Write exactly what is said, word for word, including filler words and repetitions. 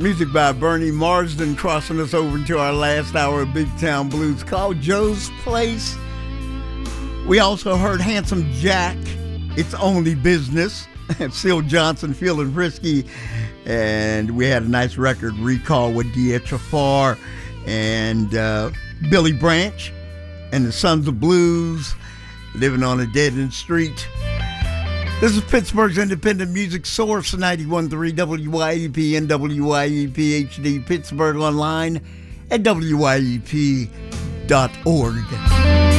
Music by Bernie Marsden, crossing us over into our last hour of Big Town Blues called Joe's Place. We also heard Handsome Jack, It's Only Business, Syl Johnson, Feeling Frisky, and we had a nice record, Recall with D'Etrafar and uh, Billy Branch and the Sons of Blues, Living on a Dead End Street. This is Pittsburgh's independent music source, ninety-one point three W Y E P and W Y E P H D Pittsburgh, online at W Y E P dot org.